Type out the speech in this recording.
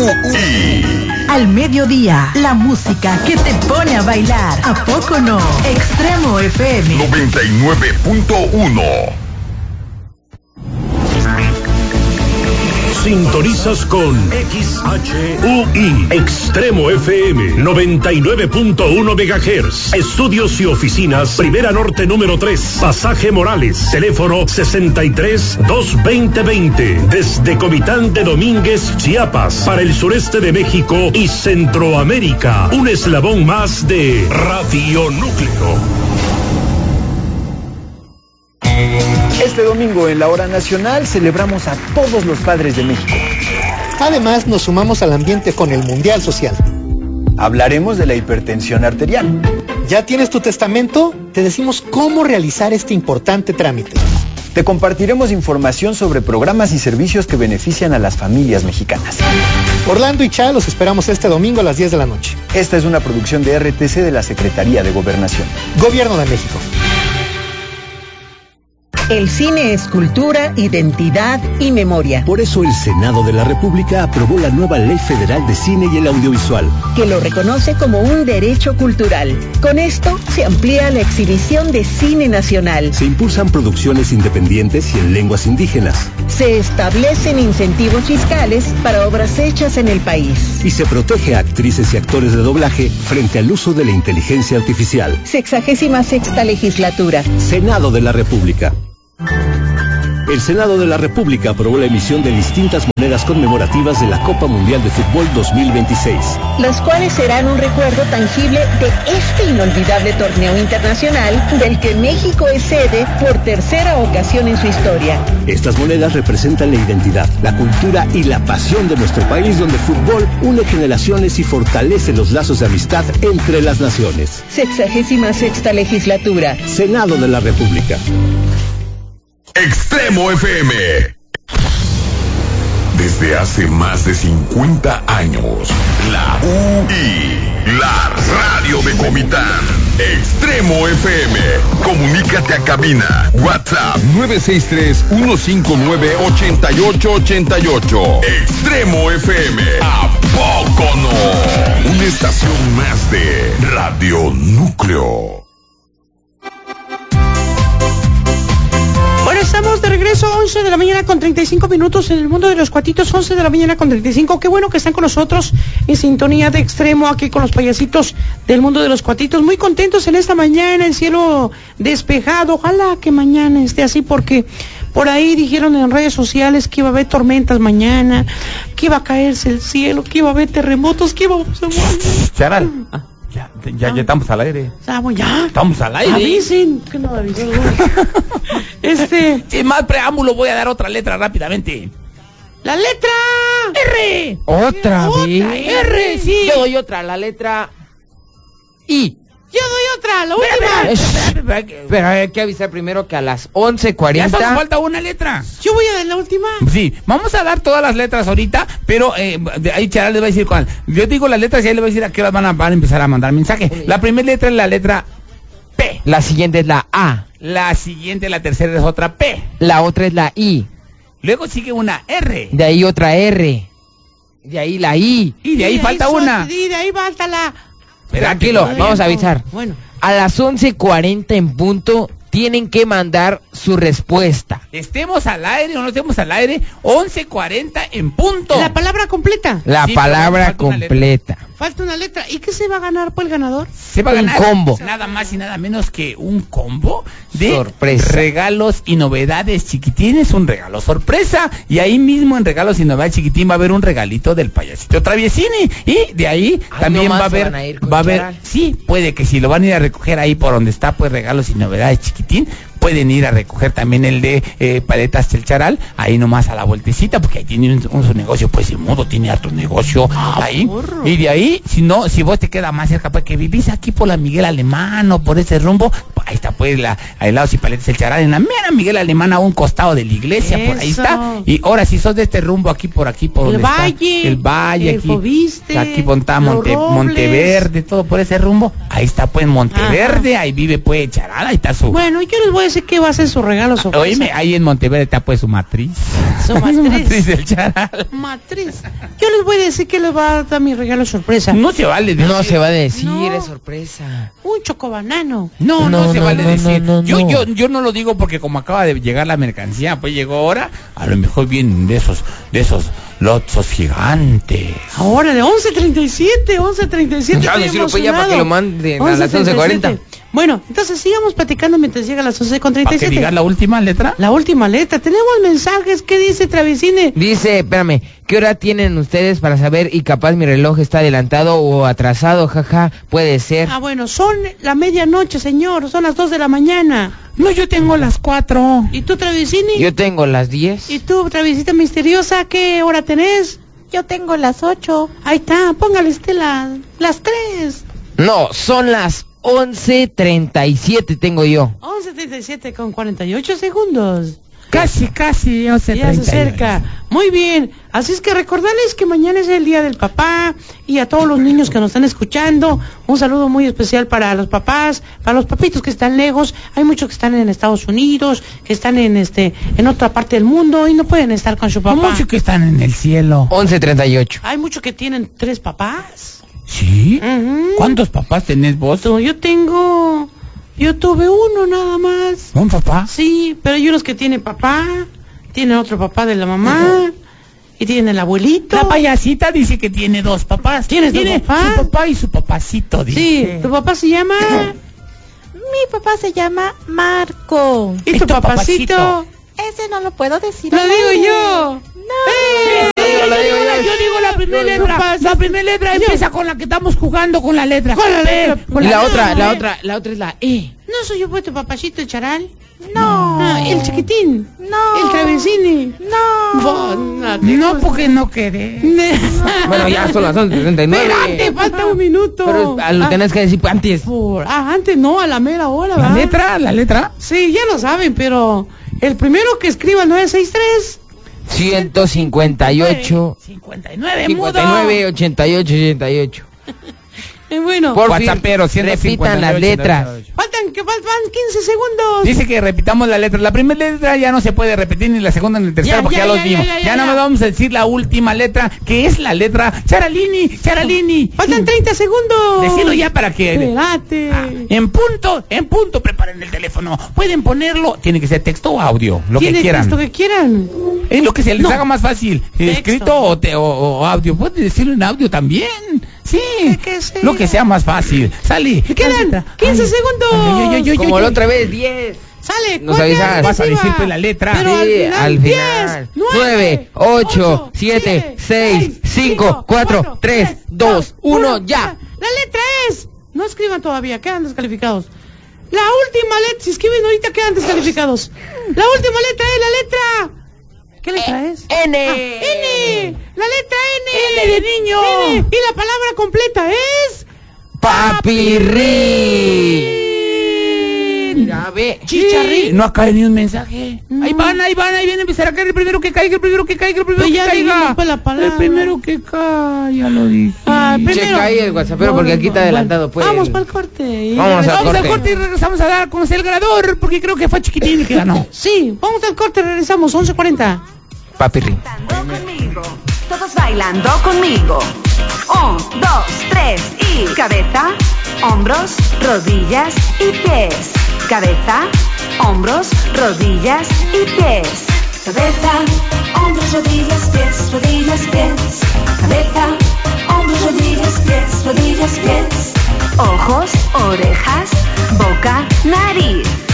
Al mediodía, la música que te pone a bailar. ¿A poco no? Extremo FM 99.1. Sintonizas con XHUI Extremo FM 99.1 MHz. Estudios y oficinas, Primera Norte número 3, Pasaje Morales, teléfono 63-220-20. Desde Comitán de Domínguez, Chiapas, para el sureste de México y Centroamérica. Un eslabón más de Radio Núcleo. Este domingo en la Hora Nacional celebramos a todos los padres de México. Además, nos sumamos al ambiente con el Mundial Social. Hablaremos de la hipertensión arterial. ¿Ya tienes tu testamento? Te decimos cómo realizar este importante trámite. Te compartiremos información sobre programas y servicios que benefician a las familias mexicanas. Orlando y Cha los esperamos este domingo a las 10 de la noche. Esta es una producción de RTC de la Secretaría de Gobernación. Gobierno de México. El cine es cultura, identidad y memoria. Por eso el Senado de la República aprobó la nueva Ley Federal de Cine y el Audiovisual, que lo reconoce como un derecho cultural. Con esto se amplía la exhibición de cine nacional. Se impulsan producciones independientes y en lenguas indígenas. Se establecen incentivos fiscales para obras hechas en el país. Y se protege a actrices y actores de doblaje frente al uso de la inteligencia artificial. 66ª legislatura. Senado de la República. El Senado de la República aprobó la emisión de distintas monedas conmemorativas de la Copa Mundial de Fútbol 2026. Las cuales serán un recuerdo tangible de este inolvidable torneo internacional del que México es sede por tercera ocasión en su historia. Estas monedas representan la identidad, la cultura y la pasión de nuestro país, donde el fútbol une generaciones y fortalece los lazos de amistad entre las naciones. 66ª legislatura. Senado de la República. Extremo FM. Desde hace más de 50 años, la UI, la radio de Comitán. Extremo FM. Comunícate a cabina. WhatsApp 963-159-8888. Extremo FM. ¿A poco no? Una estación más de Radio Núcleo. Bueno, estamos de regreso, 11 de la mañana con 35 minutos en el mundo de los cuatitos, 11 de la mañana con 35. Qué bueno que están con nosotros en sintonía de Extremo, aquí con los payasitos del mundo de los cuatitos. Muy contentos en esta mañana, el cielo despejado. Ojalá que mañana esté así, porque por ahí dijeron en redes sociales que iba a haber tormentas mañana, que iba a caerse el cielo, que iba a haber terremotos, que íbamos a morir. Charal. Ya estamos al aire. Ya. Estamos al aire. Avisen. Que no avisó. Sin más preámbulo, voy a dar otra letra rápidamente. La letra R. ¿Otra vez? R, sí. Yo doy otra, la letra I. Yo doy otra, la última. Pero hay que avisar primero que a las 11:40. Ya solo falta una letra. Yo voy a dar la última. Sí, vamos a dar todas las letras ahorita, pero ahí Charal les va a decir cuál. Yo digo las letras y ahí les va a decir a qué horas van a empezar a mandar mensaje. La primera letra es la letra P. La siguiente es la A. La siguiente, la tercera es otra P. La otra es la I. Luego sigue una R. De ahí otra R. De ahí la I. Y de ahí falta una. Y de ahí falta la... Tranquilo, vamos a avisar. Bueno. A las 11:40 en punto tienen que mandar su respuesta. Estemos al aire o no estemos al aire, 11:40 en punto. La palabra completa. La palabra completa. Falta una letra. ¿Y qué se va a ganar por el ganador? Se va a ganar un combo. Nada más y nada menos que un combo de sorpresa, regalos y novedades chiquitín. Es un regalo sorpresa. Y ahí mismo en regalos y novedades chiquitín va a haber un regalito del payasito Traviesini. Y de ahí también va a haber, sí, puede que si lo van a ir a recoger ahí por donde está, pues regalos y novedades chiquitín. Pueden ir a recoger también el de Paletas del Charal, ahí nomás a la vueltecita, porque ahí tiene su negocio, pues el mundo tiene harto negocio ahí. Porro. Y de ahí, si vos te queda más cerca, pues que vivís aquí por la Miguel Alemán o por ese rumbo, pues ahí está pues a helados y Paletas del Charal, en la mera Miguel Alemán, a un costado de la iglesia. Eso. Por ahí está. Y ahora si sos de este rumbo, aquí por donde Valle, el Valle, aquí Fobiste, aquí está Monteverde, todo por ese rumbo, ahí está pues Monteverde, ahí vive pues Charal, ahí está su... Bueno, yo les voy a decir que va a ser su regalo sorpresa. Oíme, ahí en Monteverde está pues su matriz. Su matriz. Matriz del charal. Matriz. Yo les voy a decir que les va a dar mi regalo sorpresa. No se vale decir. No se va a decir, No. es sorpresa. Un chocobanano. No se vale decir. no. Yo no lo digo porque como acaba de llegar la mercancía, pues llegó ahora, a lo mejor vienen de esos lotzos gigantes. Ahora de 11:37. Ya, estoy decirlo pues ya para que lo manden a las 11:40. Bueno, entonces sigamos platicando mientras llega a las 11:37. ¿Para que digas la última letra? La última letra. Tenemos mensajes. ¿Qué dice Travisine? Dice, espérame, ¿qué hora tienen ustedes para saber y capaz mi reloj está adelantado o atrasado? Jaja, puede ser. Ah, bueno, son la medianoche, señor. Son las 2 de la mañana. No, yo tengo las 4. ¿Y tú, Travisine? Yo tengo las 10. ¿Y tú, Travisita misteriosa, qué hora tenés? Yo tengo las 8. Ahí está, póngale las 3. No, son las 11:37 tengo yo. 11:37 con 48 segundos. Casi, Ya se acerca. Muy bien. Así es que recordarles que mañana es el Día del Papá y a todos los niños que nos están escuchando, un saludo muy especial para los papás, para los papitos que están lejos. Hay muchos que están en Estados Unidos, que están en otra parte del mundo y no pueden estar con su papá. Muchos que están en el cielo. 11:38. Hay muchos que tienen 3 papás. ¿Sí? Ujú. ¿Cuántos papás tenés vos? Yo tuve uno nada más. ¿Un papá? Sí, pero hay unos que tienen papá, tienen otro papá de la mamá, y tienen el abuelito. La payasita dice que tiene 2 papás. ¿Tienes dos papás? Su papá y su papacito, dice. Sí, tu papá se llama... Mi papá se llama Marco. ¿Y tu papacito? Ese no lo puedo decir. Lo al digo aire. yo. No. Yo digo la primera letra. La primera letra empieza con la que estamos jugando, con la letra. ¿Cuál es la letra? Y la otra es la E. ¿No soy yo pues tu papacito, el charal? No. Ah, el chiquitín. No. El Travisine. No. No, porque no querés. Bueno, ya son las 11:39. Espérate, falta un minuto. Pero lo tenés que decir antes. Antes no, a la mera hora, ¿La ¿verdad? letra? Sí, ya lo saben, pero el primero que escriba el 963... 158 59, 59 88 88. Bueno, Por WhatsAppero, fin, repitan las letras. faltan 15 segundos. Dice que repitamos la letra. La primera letra ya no se puede repetir, ni la segunda ni la tercera, porque ya los vimos. Ya no me vamos a decir la última letra, que es la letra Charalini. Faltan 30 segundos. Decirlo ya para que... Espérate. En punto, preparen el teléfono. Pueden ponerlo, tiene que ser texto o audio, lo que quieran. Texto que quieran. Es lo que se les haga más fácil, escrito o audio. Pueden decirlo en audio también. Sí, lo que sea más fácil. Sale. Quedan 15 segundos. Como la otra vez, 10. Sale. Nos avisas. Vas a decir pues la letra. Pero Sí, al final. 9, 8, 7, 6, 5, 4, 3, 2, 1, ya. La letra es... No escriban todavía, quedan descalificados. La última letra, si escriben ahorita quedan descalificados. La última letra es la letra... ¿Qué letra es? N. N. La letra N. N de niño. N. Y la palabra completa es... Papirri. Mira, ve. Chicharrín. No ha caído ni un mensaje. No. Ahí van, vienen a empezar a caer el primero que caiga, Pues ya que dijimos, caiga. pues, la palabra. El primero que caiga, lo dije. Checa ahí el WhatsAppero porque aquí está adelantado. Pues. Vamos para el corte. Vámonos al corte. Al corte y regresamos a dar con el ganador, porque creo que fue Chiquitín el que ganó. Sí, vamos al corte, regresamos, 11:40. Papirri. Conmigo, todos bailando conmigo. 1, 2, 3 y cabeza, hombros, rodillas y pies. Cabeza, hombros, rodillas y pies. Cabeza, hombros, rodillas, pies, rodillas, pies. Cabeza, hombros, rodillas, pies, rodillas, pies. Ojos, orejas, boca, nariz.